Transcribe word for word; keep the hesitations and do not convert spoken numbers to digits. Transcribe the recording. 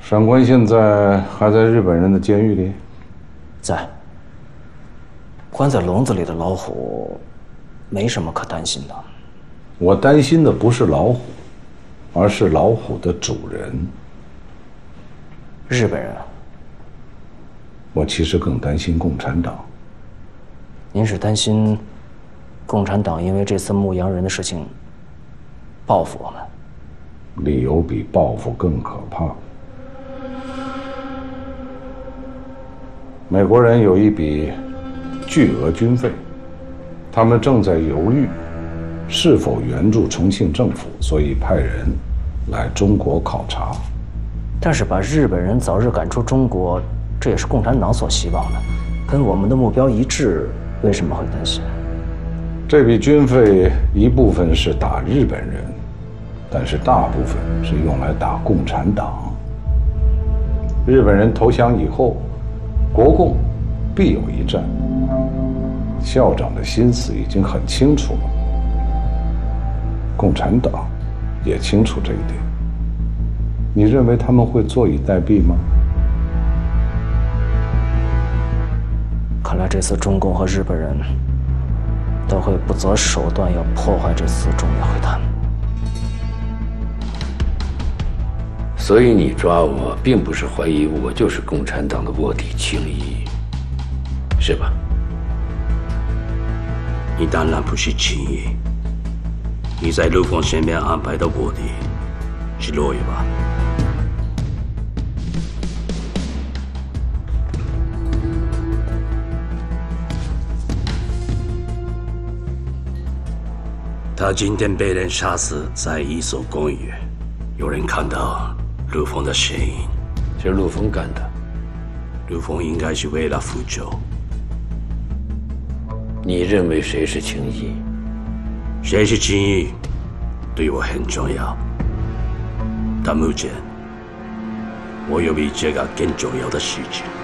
上官现在还在日本人的监狱里？ 在。关在笼子里的老虎，没什么可担心的。 我担心的不是老虎，而是老虎的主人。 日本人。 我其实更担心共产党。 您是担心共产党因为这次牧羊人的事情报复我们？ 理由比报复更可怕。美国人有一笔巨额军费，他们正在犹豫是否援助重庆政府，所以派人来中国考察。 但是把日本人早日赶出中国，这也是共产党所希望的，跟我们的目标一致，为什么会担心？ 这笔军费一部分是打日本人，但是大部分是用来打共产党。日本人投降以后，国共必有一战。校长的心思已经很清楚了，共产党也清楚这一点。你认为他们会坐以待毙吗？ 看来这次中共和日本人都会不择手段要破坏这次中越会谈。 所以你抓我，并不是怀疑我就是共产党的卧底青衣，是吧？ 你当然不是青衣，你在陆丰身边安排的卧底是罗伊吧？他今天被人杀死在一所公寓，有人看到陆丰的身影， 是陆丰干的。 陆丰应该是为了复仇。 你认为谁是青衣？ 谁是青衣，对我很重要。但目前，我有比这个更重要的事情。